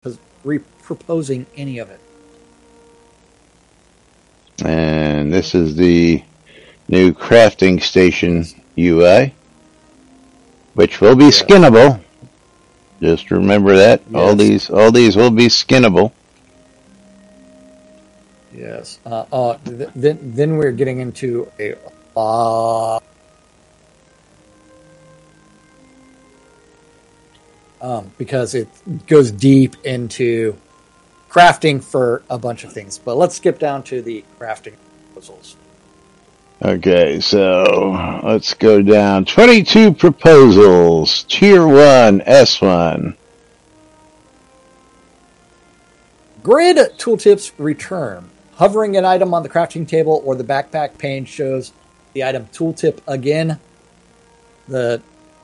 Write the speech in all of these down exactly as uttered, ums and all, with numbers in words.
re-proposing any of it. And this is the new crafting station U I, which will be yeah. skinnable. Just remember that yes. all these all these will be skinnable. Yes. Uh, uh, th- then then we're getting into a uh, um, because it goes deep into crafting for a bunch of things. But let's skip down to the crafting proposals. Okay, so let's go down. twenty-two proposals. Tier one, S one. Grid tooltips return. Hovering an item on the crafting table or the backpack pane shows the item tooltip again. The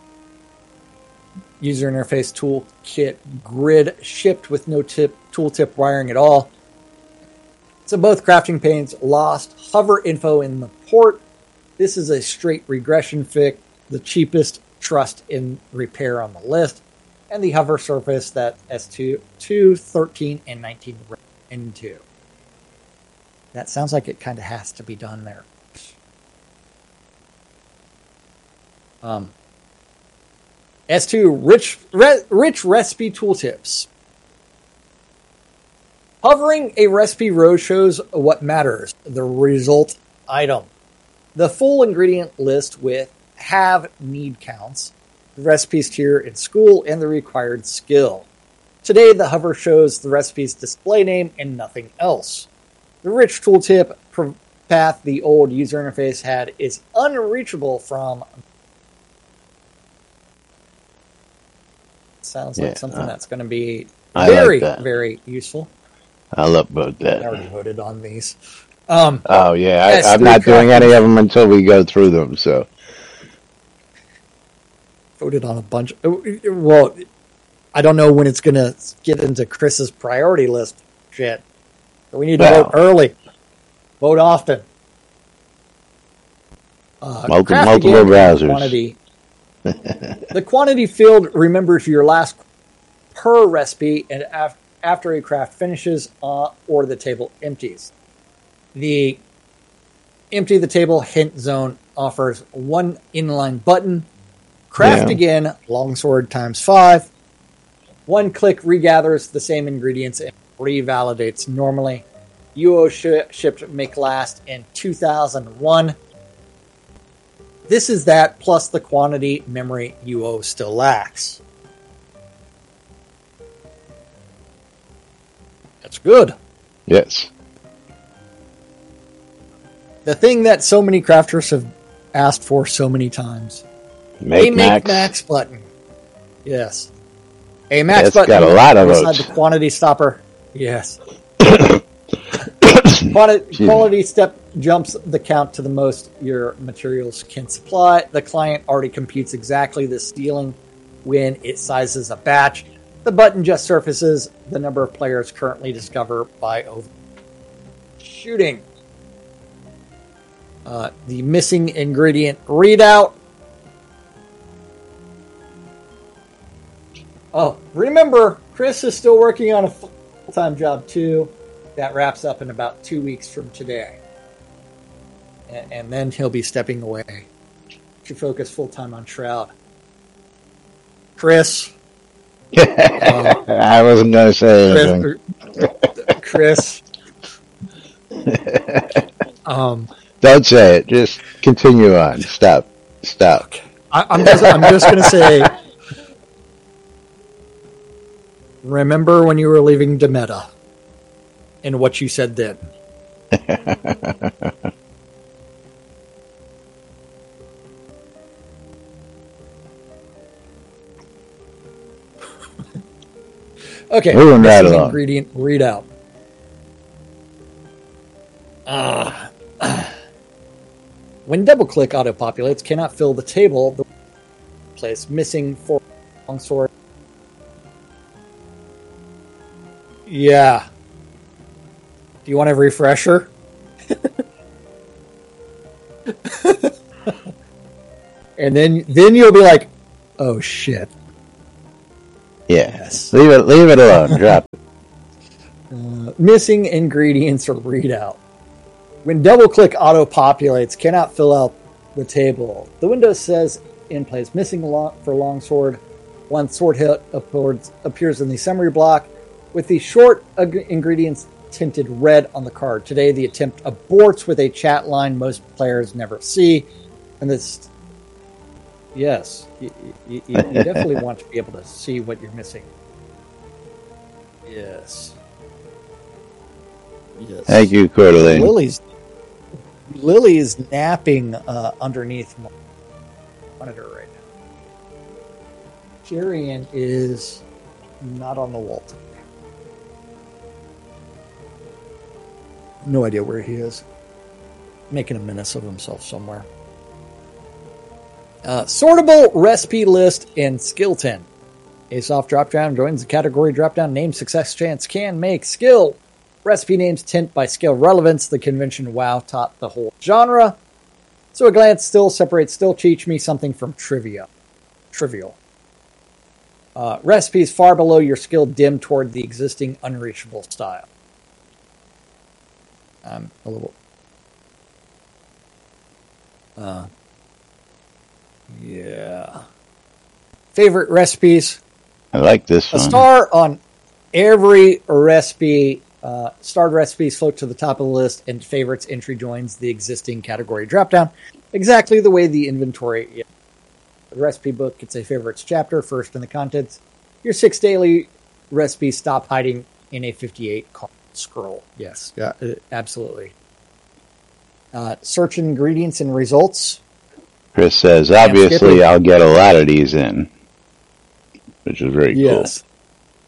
user interface toolkit grid shipped with no tip tooltip wiring at all. So both crafting panes lost hover info in the port. This is a straight regression fix, the cheapest trust in repair on the list, and the hover surface that S two, two, thirteen, and nineteen ran into. That sounds like it kind of has to be done there. Um, S two, rich, re, rich recipe tooltips. Hovering a recipe row shows what matters, the result item. The full ingredient list with have need counts, the recipes tier in school, and the required skill. Today, the hover shows the recipe's display name and nothing else. The rich tooltip path the old user interface had is unreachable from... Sounds like yeah, something uh, that's going to be very, like very useful. I'll upvote that. I already voted on these. Um, oh, yeah. I, I'm not doing any of them until we go through them, so. Voted on a bunch. Well, I don't know when it's going to get into Chris's priority list shit. We need to well, vote early. Vote often. Uh, multiple multiple browsers. Quantity. The quantity field remembers your last per recipe and af- after a craft finishes uh, or the table empties. The empty the table hint zone offers one inline button. Craft yeah. again, longsword times five. One click regathers the same ingredients and revalidates normally. U O sh- shipped make last in two thousand one. This is that plus the quantity memory U O still lacks. That's good. Yes. The thing that so many crafters have asked for so many times. Make a max. Make max button. Yes. A max it's button. Got a lot of inside votes. The quantity stopper. Yes. Quantity, quality step jumps the count to the most your materials can supply. The client already computes exactly the stealing when it sizes a batch. The button just surfaces the number of players currently discovered by over shooting. Uh, the missing ingredient readout. Oh, remember, Chris is still working on a full-time job too. That wraps up in about two weeks from today. And, and then he'll be stepping away to focus full-time on Shroud. Chris. um, I wasn't going to say anything. Chris. um, Don't say it. Just continue on. Stop. Stop. Okay. I, I'm just, I'm just going to say, remember when you were leaving Demeta and what you said then. Okay, moving right along. Ingredient readout. Uh, when double-click auto-populates, cannot fill the table. The place missing for longsword. Yeah. Do you want a refresher? And then, then you'll be like, "Oh shit." Yeah. Yes. Leave it. Leave it alone. Drop it. Uh, missing ingredients or readout. When double-click auto-populates, cannot fill out the table. The window says in place, missing long, for longsword. One sword hit upwards, appears in the summary block with the short ag- ingredients tinted red on the card. Today, the attempt aborts with a chat line most players never see. And this, yes, you, you, you definitely want to be able to see what you're missing. Yes. Yes. Thank you, Coeur d'Alene. Lily's Lily is napping uh, underneath my monitor right now. Jarian is not on the wall. No idea where he is. Making a menace of himself somewhere. Uh, sortable recipe list in Skill ten. Ace off drop down joins the category drop down name success chance can make skill. Recipe names tint by skill relevance. The convention WoW taught the whole genre. So a glance still separates still teach me something from trivia. Trivial. Uh, recipes far below your skill dim toward the existing unreachable style. I'm a little... Uh, yeah. Favorite recipes. I like this A one. star on every recipe. Uh, starred recipes float to the top of the list, and favorites entry joins the existing category dropdown. Exactly the way the inventory is. The recipe book gets a favorites chapter first in the contents. Your six daily recipes stop hiding in a fifty-eight card scroll. Yes, yeah, uh, absolutely. Uh, search ingredients and results. Chris says, obviously, I'll get a lot of these in, which is very yes. cool.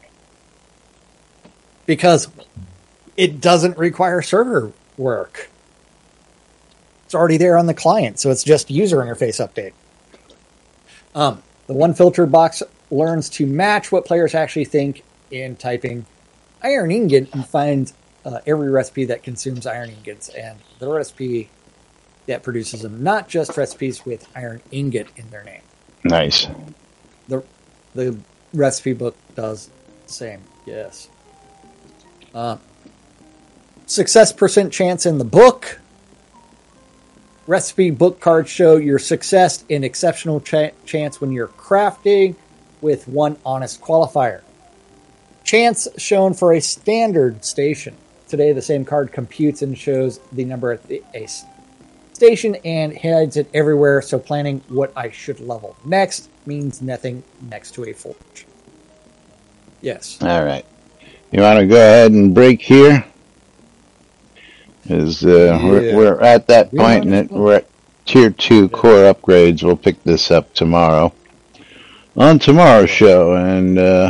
Because it doesn't require server work. It's already there on the client, so it's just user interface update. Um, the one filter box learns to match what players actually think in typing iron ingot and finds uh, every recipe that consumes iron ingots and the recipe that produces them, not just recipes with iron ingot in their name. Nice. The the recipe book does the same, yes. Uh, success percent chance in the book. Recipe book cards show your success in exceptional ch- chance when you're crafting with one honest qualifier. Chance shown for a standard station. Today, the same card computes and shows the number at the a station and hides it everywhere, so planning what I should level next means nothing next to a forge. Yes. All right. You want to go ahead and break here? Because uh, yeah. we're, we're at that point, and it, we're at tier two core upgrades. We'll pick this up tomorrow on tomorrow's show. And uh,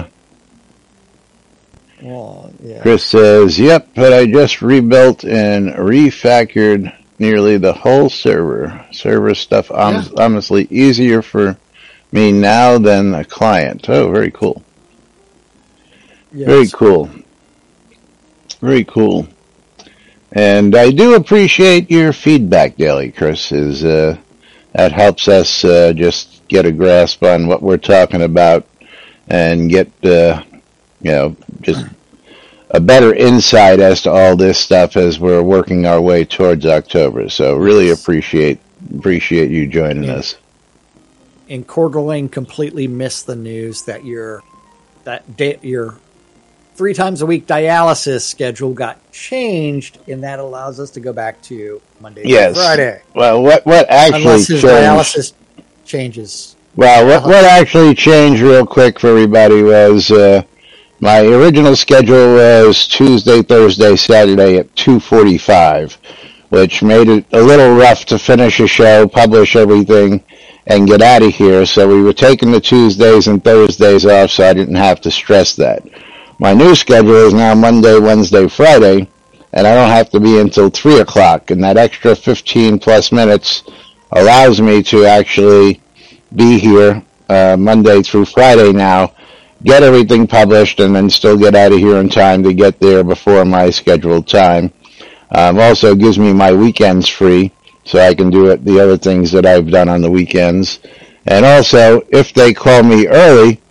well, yeah. Chris says, "Yep, but I just rebuilt and refactored nearly the whole server. Server stuff, yeah. honestly, easier for me now than a client." Oh, very cool. Yes. Very cool. Very cool. And I do appreciate your feedback daily, Chris. Is uh, that helps us uh, just get a grasp on what we're talking about and get, uh, you know, just a better insight as to all this stuff as we're working our way towards October. So really appreciate appreciate you joining and, us. And Coeur d'Alene completely missed the news that your that da- your three times a week dialysis schedule got changed, and that allows us to go back to Monday yes. to Friday. Well, what what actually Unless his changed? dialysis changes. Well, what what actually changed real quick for everybody was uh, my original schedule was Tuesday, Thursday, Saturday at two forty-five, which made it a little rough to finish a show, publish everything, and get out of here. So we were taking the Tuesdays and Thursdays off, so I didn't have to stress that. My new schedule is now Monday, Wednesday, Friday, and I don't have to be until three o'clock, and that extra fifteen plus minutes allows me to actually be here uh, Monday through Friday now, get everything published, and then still get out of here in time to get there before my scheduled time. Um, also gives me my weekends free, so I can do it, the other things that I've done on the weekends. And also, if they call me early,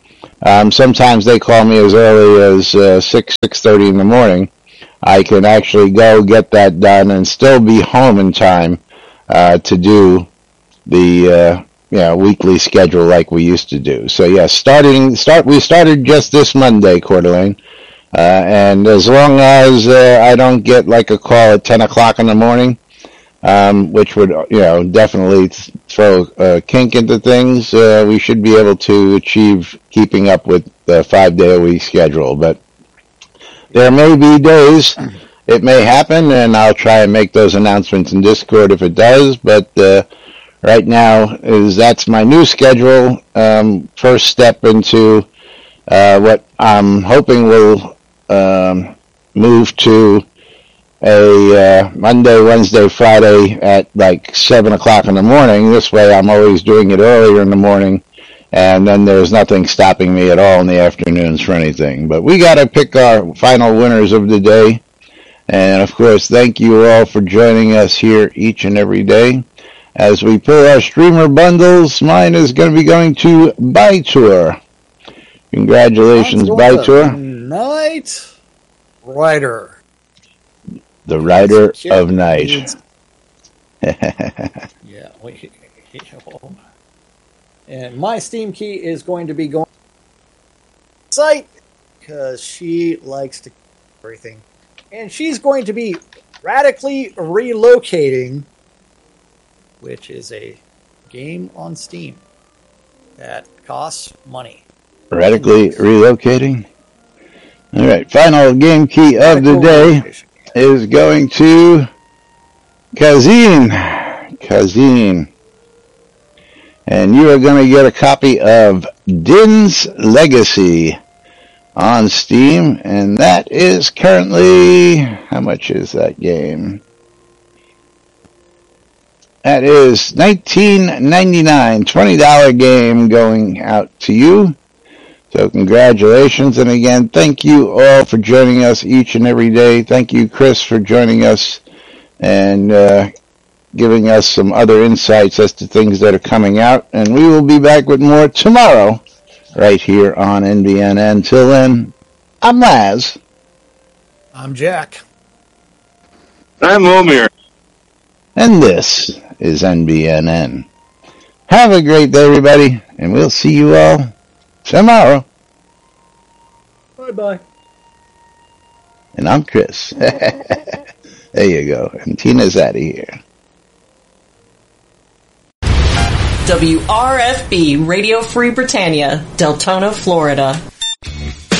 Um, sometimes they call me as early as uh, six, six thirty in the morning. I can actually go get that done and still be home in time uh, to do the uh, you know, weekly schedule like we used to do. So yeah, starting start we started just this Monday, Coeur d'Alene, uh, and as long as uh, I don't get like a call at ten o'clock in the morning, um, which would you know definitely throw a kink into things, uh, we should be able to achieve keeping up with the five day a week schedule. But there may be days it may happen, and I'll try and make those announcements in Discord if it does. But uh, right now, is that's my new schedule. Um, first step into uh, what I'm hoping will um, move to a uh, Monday, Wednesday, Friday at like seven o'clock in the morning. This way, I'm always doing it earlier in the morning, and then there's nothing stopping me at all in the afternoons for anything. But we got to pick our final winners of the day. And, of course, thank you all for joining us here each and every day. As we pull our streamer bundles, mine is going to be going to Bytour. Congratulations, Bytour. Night Rider. The Rider of Night. Yeah. We, and my Steam key is going to be going to site because she likes to everything. And she's going to be radically relocating, which is a game on Steam that costs money. Radically relocating? All right, final game key of the day is going to Kazin. Kazin. And you are going to get a copy of Din's Legacy on Steam, and that is currently, how much is that game? That is nineteen ninety-nine dollars, twenty dollars game going out to you. So congratulations, and again, thank you all for joining us each and every day. Thank you, Chris, for joining us and uh, giving us some other insights as to things that are coming out, and we will be back with more tomorrow right here on N B N N. Till then, I'm Laz. I'm Jack. I'm Omir. And this is N B N N. Have a great day, everybody, and we'll see you all tomorrow. Bye-bye. And I'm Chris. There you go. And Tina's out of here. W R F B Radio Free Britannia, Deltona, Florida.